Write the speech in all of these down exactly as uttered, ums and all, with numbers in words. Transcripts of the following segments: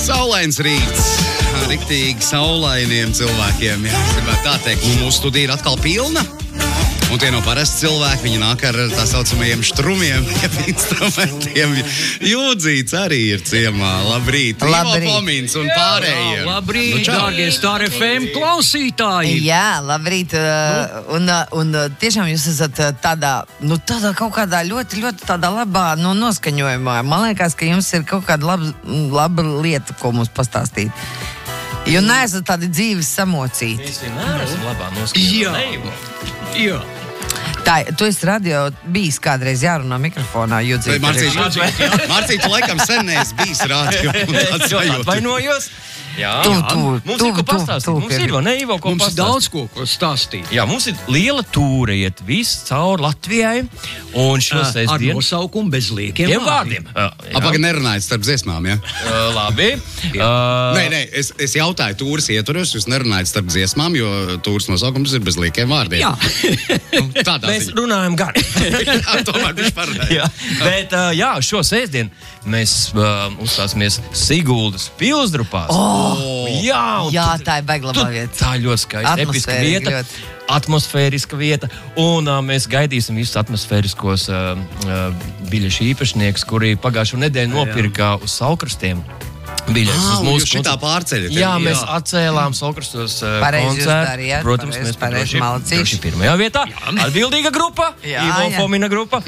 Saulains rīts. Riktīgi saulainiem cilvēkiem. Jā, es gribētu tā teikt, mūsu studija ir atkal pilna. Un tie nav parasti cilvēki, viņi nāk ar tā saucamajiem štrumiem, instrumentiem. Jūdzīts arī ir ciemā. Labrīt. Labrīt. Ivo Fomins un pārējie. Jā, labrīt, nu, dārgie Star F M klausītāji. Jā, labrīt. Nu? Un, un tiešām jūs esat tādā, nu tādā kaut kādā ļoti, ļoti tādā labā nu, noskaņojumā. Man liekas, ka jums ir kaut kāda laba, laba lieta, ko mums pastāstīt. Jo neesat tādi dzīves samocīti. Mēs vienmēr esam labā noskaņojumā. Jā. Jā. Tā, tu esi radio bijis kādreiz jārunā mikrofonā, Jūdzīt. Marcīt, tu laikam sen neesi bijis radio. Es jau atvainojos. Jā, tu, jā. Tu, mums tu, ir ko tu, pastāstīt. tu, Mums ir, vai ne, Ivo, ko mums pastāstīt? Mums ir daudz ko, ko stāstīt. Jā, mums ir liela tūre iet viss cauri Latvijai. Un šo uh, sestdienu... Ar nosaukumu bez liekiem vārdiem. vārdiem. Apakaļ nerunājot starp dziesmām, jā? Uh, labi. Uh, nē, nē, es, es jautāju tūras ietvaros, jūs nerunājat starp dziesmām, jo tūras nosaukums ir bez liekiem vārdiem. Jā. Nu, tādā mēs ziņā. runājam gar. Jā, tomēr viņš parunāja. Jā, bet uh, jā, šo sestdienu mēs uh, uzstāsimies Siguldas Pilsdrupās. Oh! Jā, Jā, tu, tā ir baigla tu, vieta. tā ir ļoti skaista, episka vieta. Ļoti. Atmosfēriska vieta, un uh, mēs gaidīsim visus atmosfēriskos uh, uh, biļešu īpašniekus, kuri pagājušo nedēļu nopirka uz Saukrastiem biļetes. Ah, uz mūsu jūs šitā pārceļat. Jā, mēs jā. atcēlām Saukrastos uh, koncertu. Protams, pareiz, mēs par pareiz, droši, droši pirmajā vietā. Atbildīga grupa, jā, Ivo jā. Fomina grupa.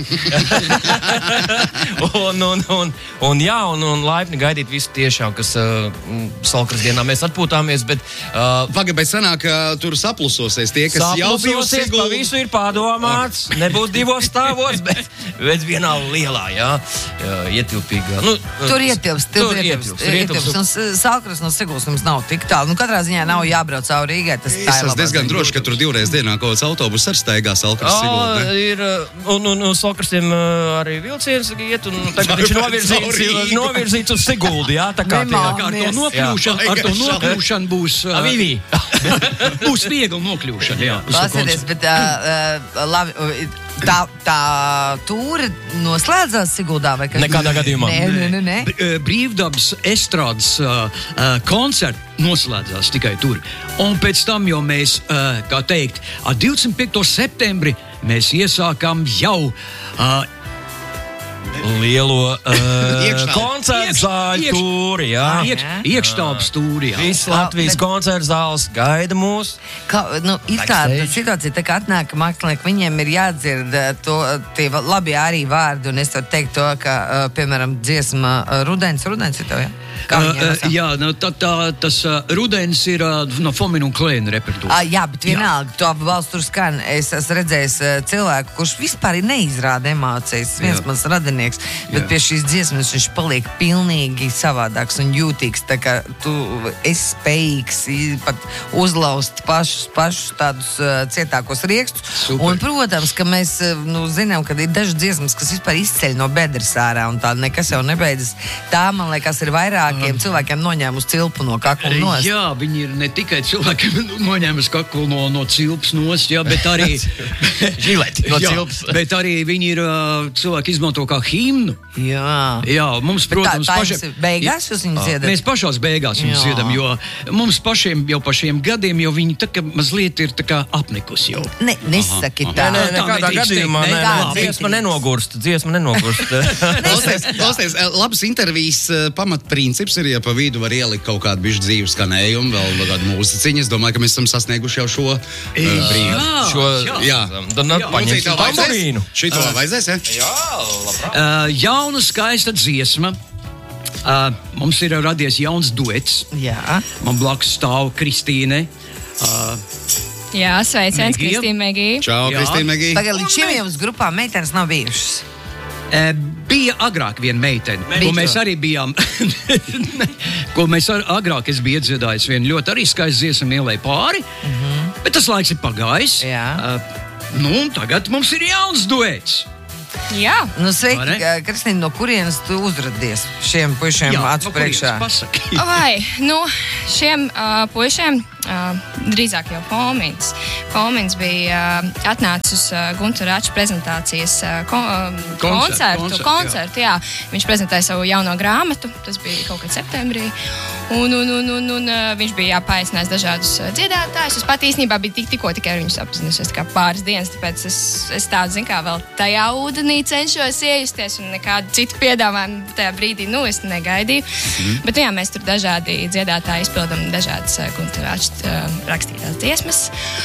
un, un, un, un jā, un, un laipni gaidīt visu tiešām, kas uh, Saukrastas dienā mēs atpūtāmies, bet... Uh, Pagaid, bet sanāk, ka tur saplusosies tie, kas jau Saplusosies, pa visu ir pārdomāts. Nebūs divos stāvos, bet, bet vienā lielā, jā, jā ietilpīgā. Nu, Tur ietilpst, tur ietilpst. ietilpst. Un Saukrastas no Siguldas mums nav tik tālu. Nu, katrā ziņā nav jābrauc cauri Rīgai. Tas es esmu diezgan droši, ka tur divreiz dienā kaut kāds autobus ar staigā Saukrastas Siguldā. Ir, un, un, un Saukrastiem arī vilciens iet, un tagad viņš novirzīts, novirzīts uz Siguldu, jā, tā kā tā kā ar to nokļūšanu, ar to nokļūšanu būs... Uh, Avīvī. būs viegli nokļūšana, jā. Pasēties, bet uh, labi... Tā, tā tūre noslēdzās Siguldā vai kas? Nekādā gadījumā. Nē, nē, nē, nē. Brīvdabas estrādes uh, uh, koncerti noslēdzās tikai tur. Un pēc tam jau mēs, uh, kā teikt, ar divdesmit piekto septembri mēs iesākām jau uh, lielo uh, koncertu zāļu tūri, jā. Iekš, iekštāpes tūri, jā. Viss Latvijas bet... koncertu zāles gaida mūs. Kā, nu, ir tāda situācija, tā kā atnāk mākslinieki, viņiem ir jādzird to, tie labi arī vārdi, un es varu teikt to, ka, uh, piemēram, dziesma uh, Rudens, Rudens ir tev, jā? Uh, uh, jā, nu, tā, tā, tas uh, Rudens ir uh, no Fomina un Klēna repertūra. Uh, jā, bet vienalga, to valsts tur skan. Es esmu redzējis uh, cilvēku, kurš vispār neizrāda emocijas, viens mans radinieks, bet jā. Pie šīs dziesmas viņš paliek pilnīgi savādāks un jūtīgs, tā kā tu esi spējīgs pat uzlaust pašus, pašus tādus uh, cietākos riekstus. Super. Un, protams, ka mēs uh, nu, zinām, ka ir dažas dziesmas, kas vispār izceļ no bedres ārā un tā nekas jau nebeidzas. Tā, man liekas, ir vairāk cilvēkiem noņēma uz cilpu no kakla nost. Jā, viņi ir ne tikai cilvēkiem noņēma uz kakla no, no cilpas nost, jā, bet arī žileti no cilpas. Jā, bet arī viņi ir uh, cilvēki izmanto kā himnu. Jā. Jā, mums, protams, tā, tā pašiem... beigās jūs viņu dziedat? Mēs pašās beigās viņu dziedam, jo mums pašiem jau pa šiem gadiem, jo viņi tā kā mazliet ir tā kā apnikusi jau. Ne, nesaki tā. Nē, nē, nekādā gadījumā, nē, nē, dziesma nenogurst, dziesma nenogurst. Klausies, labas intervijas pamatprincips ir, ja pa vidu var ielikt kaut kādu bišķi dzīves skanējumu, vēl, vēl kādu mūziciņu. Es domāju, ka mēs esam sasnieguši jau šo uh, brīdi. Jā, šo, jā. Tad paņemsim tamburīnu. Šito vajadzēs, ja? Jā, labprāt. Uh, jauna, skaista dziesma. Uh, mums ir radies jauns duets. Jā. Man blakus stāv Kristīne. Uh, Jā, sveiciens, Megija. Kristīna Megija. Čau, Jā. Kristīna Megija. Tagad līdz šim jums grupā meitenes nav bijušas. E, bija agrāk viena meitene, Bija ko mēs to. arī bijām. ko mēs ar, agrāk es biju iedziedājis vienu ļoti arī skaistu dziesmu Ielai pāri, mm-hmm. bet tas laiks ir pagājis. Jā. Uh, nu, tagad mums ir jauns duets. Jā. Nu, sveiki, Vai ne? Kristīna, no kurienes tu uzradies šiem puišiem Jā, acu no kurienes priekšā? pasaki. Vai, nu, šiem uh, puišiem uh, drīzāk jau Fomins. Fomins bija uh, atnācis uz uh, Guntura Rača prezentācijas uh, ko, uh, koncertu. koncertu, koncertu jā. Jā. Viņš prezentēja savu jauno grāmatu, tas bija kaut kad septembrī. Un, un, un, un, un uh, viņš bija jāpaaicinājis dažādus uh, dziedātājus. Es pat īstenībā biju tik, tikko tikai ar viņus apzinusies kā pāris dienas, tāpēc es, es tādu, zin kā, vēl tajā ūdenī cenšos iejusties un nekādu citu piedāvājumu tajā brīdī, nu, es negaidīju. Mm. Bet, jā, mēs tur dažādi dziedātāji izpildam dažādas uh, Guntura Rača uh, rakstītās dziesmas.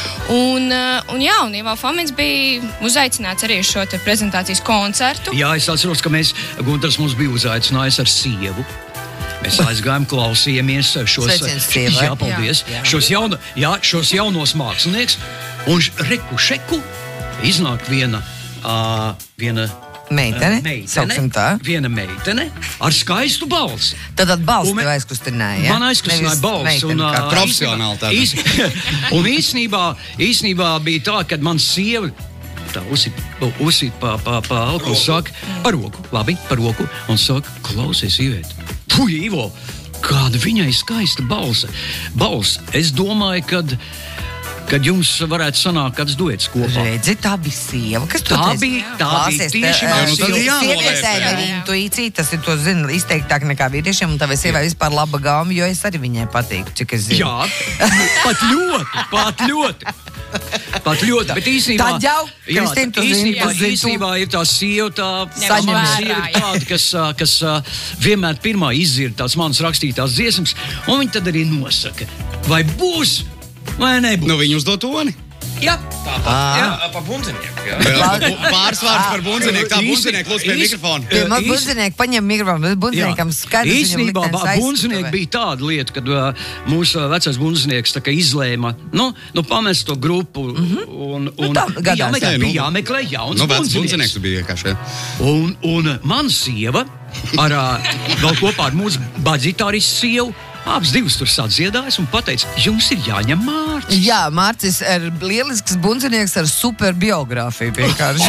Un, uh, un jā, un Ivo Fomins bija uzaicināts arī uz šo te prezentācijas koncertu. Jā, es atceros, ka mēs, Guntars mums bija uzaicinājis ar sievu. Mēs aizgājām, klausījāmies šos, Sveiciens sievai. jā, paldies, Jā, jā. Šos, jauno, jā, šos jaunos mākslinieks. Un reku šeku iznāk viena, uh, viena Meitene, meitene, sauksim tā. viena meitene ar skaistu balsi. Tad atbalsts Un me- tev aizkustināja, ja? Man aizkustināja Nevis balss. meitene Un, kā ā, Profesionāli tāda. īs- un īsnībā, īsnībā bija tā, ka man sieva tā uzsit, uzsit pa, pa, pa alku un saka, par roku, labi, par roku, un saka, klausies, Ivēt, puj, Ivo, kāda viņai skaista balsa. Balss, es domāju, kad, kad jums varētu sanākt kāds duets kopā. Redzi, tā bija sieva, kas to Tā teica? bija- tā bija Klausies, tieši te- mana eh, sieva. Jā, nu tad Sievietēm jānovērtē. ir intuīcija, tas ir to zina izteiktāk nekā vīriešiem, un tavai sievai vispār laba gauma, jo es arī viņai patīku, cik es zinu. Jā, pat ļoti, pat ļoti. Pat ļoti, bet īstenībā... Tad jau, Kristīna, tu zini, īstenībā, tu zini, tu- īstenībā ir tā sieva, tā Saņem mana vērā, sieva ir jā. tāda, kas, ā, kas ā, vienmēr pirmā izdzird tās manas rakstītās dziesmas, un viņa tad arī nosaka, vai būs, vai nebūs. Nu, viņi uzdod toni. Jā, Jā, pa bundzinieku. Jā. Pāris vārds par bundzinieku. Tā, Īsti- bundzinieku, lūdzu, pie īsti- mikrofona. Pie man Īs- bundzinieki paņem mikrofonu, bundziniekam skaidrs, viņam īstenībā liktenis bundzinieki aizskatavē. bija tāda lieta, kad uh, mūsu uh, vecais bundzinieks tā kā izlēma, nu, nu pamest to grupu un, un Nu, tā bija gadās. jāmeklē, Nē, nu, bija jāmeklē jauns Nu, vecs bundzinieks. bundzinieks bija vienkārši. Un, un mana sieva, ar, ā, vēl kopā ar mūsu baģitāristu sievu, abas divas tur sadziedājas un pateica, jums ir jāņem Mārcis. Jā, Mārcis ir lielisks bundzinieks ar super biogrāfiju vienkārši.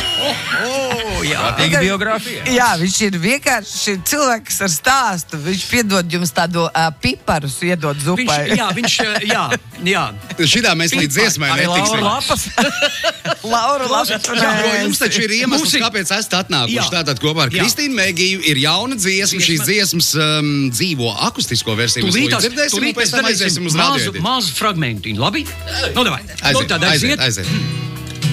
Tīga biogrāfija. Jā, viņš ir vienkārši cilvēks ar stāstu. Viņš piedod jums tādu uh, piparus, iedod Viņš, zupai. jā, viņš, ā, jā, jā. Šitā mēs līdz dziesmai Arī Laura netiksim. Lapas. Laura, labi. Jā, jo jums taču ir iemesls, Mums ir- kāpēc esat atnākuši. Jā. Tātad kopā ar Jā. Kristīnu Megiju ir jauna dziesma. Dziesma. Šīs dziesmas um, dzīvo akustisko versiju. Mēs to dzirdēsim, un pēc tam aiziesim uz mazu, radio. mazu fragmentiņu. Labi? Nu, davai. Nu, Aiziet, tad aiziet, aiziet. aiziet.